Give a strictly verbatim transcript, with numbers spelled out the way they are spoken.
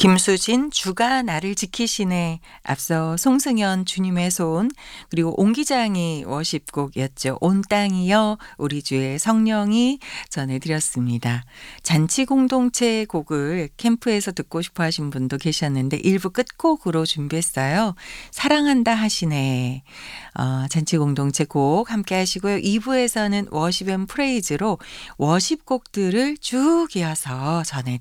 김수진 주가 나를 지키시네. 앞서 송승연 주님의 손 그리고 온 기장이 워십곡이었죠. 온 땅이여 우리 주의 성령이 전해드렸습니다. 잔치 공동체 곡을 캠프에서 듣고 싶어 하신 분도 계셨는데 일부 끝곡으로 준비했어요. 사랑한다 하시네. 어, 잔치 공동체 곡 함께 하시고요. 이 부에서는 워십 앤 프레이즈로 워십 곡들을 쭉 이어서 전해드립니다.